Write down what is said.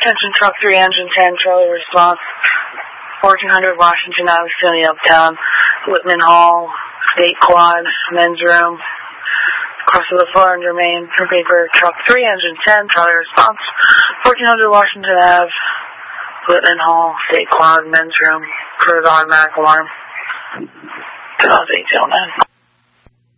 Attention truck 3, engine 10, Charlie response. 1400 Washington Ave, SUNY Uptown, Whitman Hall, State Quad, men's room. Across the floor under main for paper, truck 3, engine 10, Charlie response. 1400 Washington Ave, Whitman Hall, State Quad, men's room, for the automatic alarm. 2008-09.